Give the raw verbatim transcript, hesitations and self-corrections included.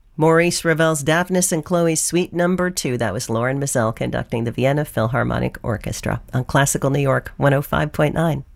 Maurice Ravel's Daphnis and Chloe's Suite Number Two. That was Lauren Mazel conducting the Vienna Philharmonic Orchestra on Classical New York one oh five point nine.